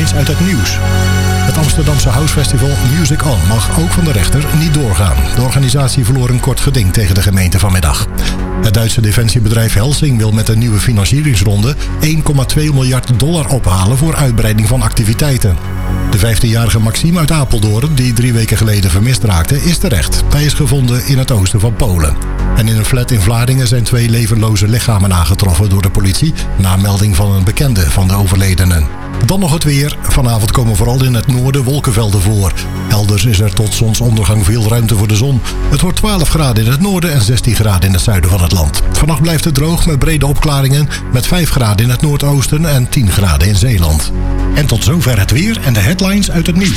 headlines uit het nieuws. Het Amsterdamse Housefestival Music On mag ook van de rechter niet doorgaan. De organisatie verloor een kort geding tegen de gemeente vanmiddag. Het Duitse defensiebedrijf Helsing wil met een nieuwe financieringsronde $1,2 miljard ophalen voor uitbreiding van activiteiten. De 15-jarige Maxime uit Apeldoorn, die 3 weken geleden vermist raakte, is terecht. Hij is gevonden in het oosten van Polen. En in een flat in Vlaardingen zijn 2 levenloze lichamen aangetroffen door de politie, na melding van een bekende van de overledenen. Dan nog het weer. Vanavond komen vooral in het noorden wolkenvelden voor. Elders is er tot zonsondergang veel ruimte voor de zon. Het wordt 12 graden in het noorden en 16 graden in het zuiden van het land. Vannacht blijft het droog met brede opklaringen, met 5 graden in het noordoosten en 10 graden in Zeeland. En tot zover het weer en de headlines uit het nieuws.